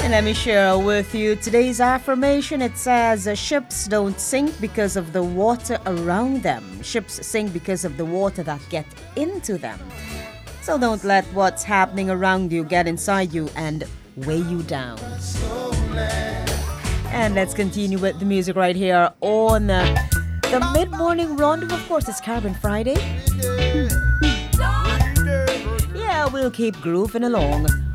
Let me share with you today's affirmation. It says, ships don't sink because of the water around them. Ships sink because of the water that get into them. So don't let what's happening around you get inside you and weigh you down. And let's continue with the music right here on the Mid-Morning Rendezvous. Of course, it's Carbon Friday. Yeah, we'll keep grooving along.